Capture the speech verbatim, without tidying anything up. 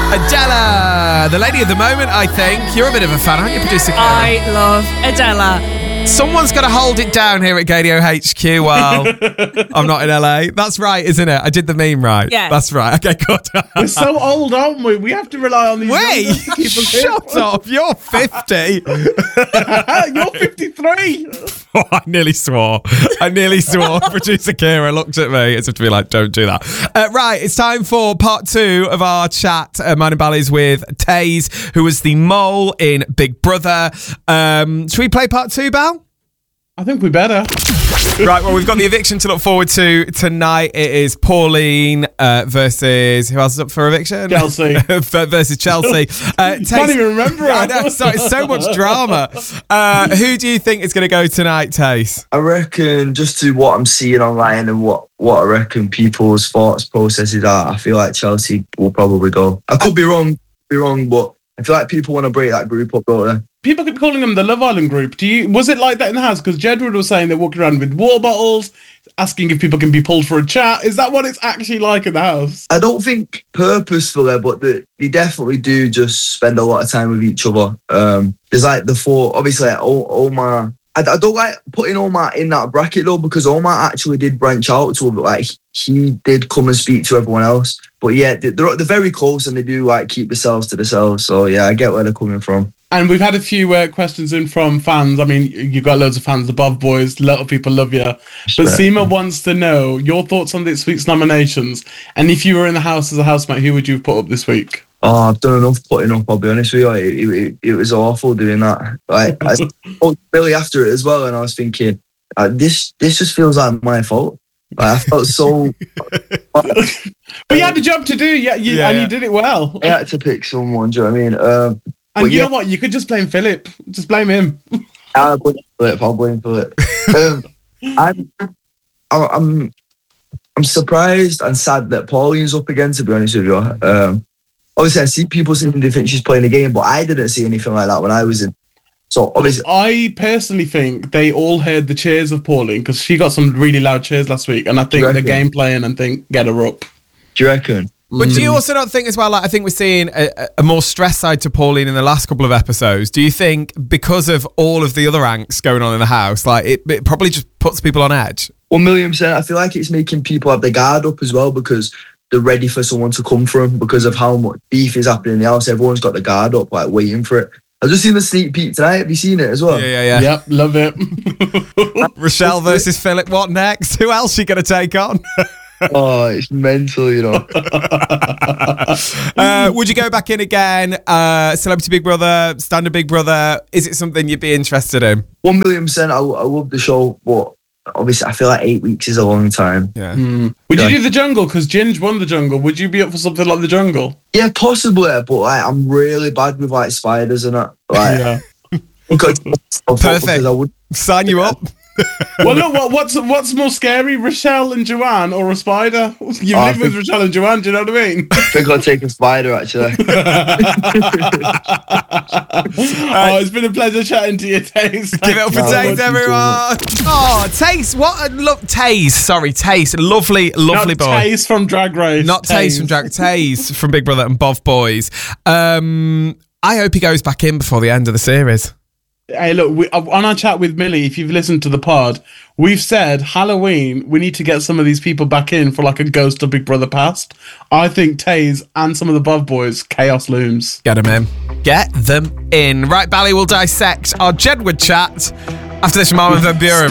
Adela, the lady of the moment, I think. You're a bit of a fan, aren't you, producer Karen? I love Adela. Someone's got to hold it down here at Gadio H Q while I'm not in L A. That's right, isn't it? I did the meme right. Yeah. That's right. Okay, good. We're so old, aren't we? We have to rely on these. Wait, shut up. You're fifty. You're fifty-three. Oh, I nearly swore. I nearly swore. Producer Kira looked at me as if to be like, don't do that. Uh, right, it's time for part two of our chat, uh, Mine and Bally's with Taze, who was the mole in Big Brother. Um, should we play part two, Bal? I think we better. Right, well, we've got the eviction to look forward to tonight. It is Pauline uh, versus... Who else is up for eviction? Chelsea. versus Chelsea. Uh, You can't even remember it. I know, so, it's so much drama. Uh, who do you think is going to go tonight, Taze? I reckon just to what I'm seeing online and what, what I reckon people's thoughts processes are, I feel like Chelsea will probably go. I could be wrong, be wrong, but I feel like people want to break that group up, don't they? People keep calling them the Love Island group. Do you? Was it like that in the house? Because Jedward was saying they're walking around with water bottles, asking if people can be pulled for a chat. Is that what it's actually like in the house? I don't think purposefully, but the, they definitely do just spend a lot of time with each other. Um, there's like the four, obviously, like, o- Omar. I, I don't like putting Omar in that bracket though, because Omar actually did branch out to it. Like he did come and speak to everyone else. But yeah, they're, they're very close and they do like keep themselves to themselves. So yeah, I get where they're coming from. And we've had a few uh, questions in from fans. I mean, you've got loads of fans, the Above Boys, a lot of people love you. But Seema wants to know your thoughts on this week's nominations. And if you were in the house as a housemate, who would you have put up this week? Oh, I've done enough putting up, I'll be honest with you. It, it, it was awful doing that. Like, I spoke to Billy after it as well, and I was thinking, uh, this this just feels like my fault. Like, I felt so... But you had a job to do, yeah, you, Yeah, and yeah. you did it well. I had to pick someone, do you know what I mean? Um, And but you yeah, know what? You could just blame Philip. Just blame him. I'll blame Philip. I'll blame Philip. um, I'm, I'm, I'm surprised and sad that Pauline's up again, to be honest with you. Um, obviously, I see people saying they think she's playing the game, but I didn't see anything like that when I was in. So, obviously... I personally think they all heard the cheers of Pauline because she got some really loud cheers last week, and I think they're game playing and think, get her up. Do you reckon? But do you also not think as well, like, I think we're seeing a, a more stress side to Pauline in the last couple of episodes. Do you think because of all of the other angst going on in the house, like it, it probably just puts people on edge? One million percent. I feel like it's making people have their guard up as well because they're ready for someone to come for them because of how much beef is happening in the house. Everyone's got the guard up, like waiting for it. I've just seen the sneak peek tonight. Have you seen it as well? Yeah, yeah, yeah. Yep, love it. Rochelle versus Philip. What next? Who else are you going to take on? Oh, it's mental, you know. uh, would you go back in again? Uh, Celebrity Big Brother, Standard Big Brother. Is it something you'd be interested in? One million percent. I, I love the show, but obviously, I feel like eight weeks is a long time. Yeah. Mm. Would Yeah. you do the jungle? Because Ginge won the jungle. Would you be up for something like the jungle? Yeah, possibly, but like, I'm really bad with like spiders and that. Like, Yeah. because Perfect. I would. Sign you up. Well, look, what, what's what's more scary, Rochelle and Joanne or a spider? You Oh, I live with think- Rochelle and Joanne, do you know what I mean? I think I'll take a spider actually. Oh, it's been a pleasure chatting to you, Taze. Give it up for No, Taze, thank you so everyone. Oh, Taze. What a look. Taze. Sorry, Taze. Lovely, lovely Not boy. Taze from Drag Race. Not Taze from Drag Taze from Big Brother and Bov Boys. Um, I hope he goes back in before the end of the series. Hey, look, we, on our chat with Millie, if you've listened to the pod, we've said Halloween, we need to get some of these people back in for like a Ghost of Big Brother Past. I think Taze and some of the Bov Boys, chaos looms. Get them in. Get them in. Right, Bally will dissect our Jedward chat after this from Armin van Buren.